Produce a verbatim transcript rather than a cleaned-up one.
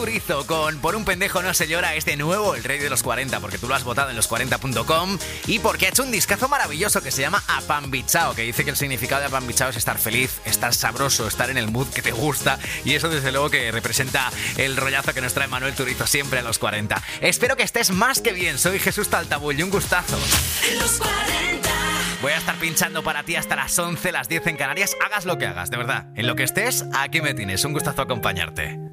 Turizo con Por un pendejo no se llora. Es de nuevo el rey de los cuarenta, porque tú lo has votado en los cuarenta punto com y porque ha hecho un discazo maravilloso que se llama Apambichao, que dice que el significado de apambichao es estar feliz, estar sabroso, estar en el mood que te gusta, y eso desde luego que representa el rollazo que nos trae Manuel Turizo siempre a los cuarenta. Espero que estés más que bien. Soy Jesús Taltabull y un gustazo. En los cuarenta. Voy a estar pinchando para ti hasta las once, las diez en Canarias. Hagas lo que hagas, de verdad. En lo que estés, aquí me tienes. Un gustazo acompañarte.